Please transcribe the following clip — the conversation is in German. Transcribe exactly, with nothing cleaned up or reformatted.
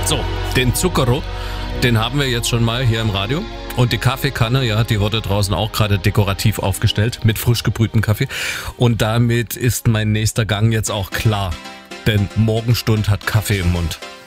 So, den Zucchero, den haben wir jetzt schon mal hier im Radio. Und die Kaffeekanne, ja, die wurde draußen auch gerade dekorativ aufgestellt mit frisch gebrühtem Kaffee. Und damit ist mein nächster Gang jetzt auch klar. Denn Morgenstund hat Kaffee im Mund.